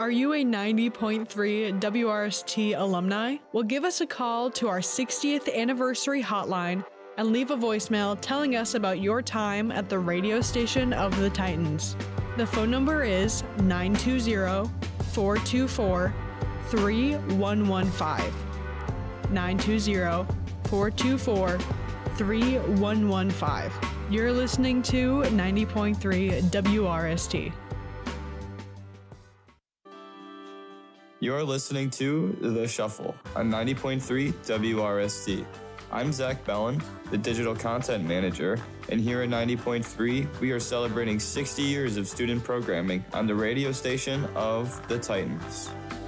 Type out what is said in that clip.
Are you a 90.3 WRST alumni? Well, give us a call to our 60th anniversary hotline and leave a voicemail telling us about your time at the radio station of the Titans. The phone number is 920-424-3115. 920-424-3115. You're listening to 90.3 WRST. You're listening to The Shuffle on 90.3 WRST. I'm Zach Bellin, the Digital Content Manager, and here at 90.3, we are celebrating 60 years of student programming on the radio station of the Titans.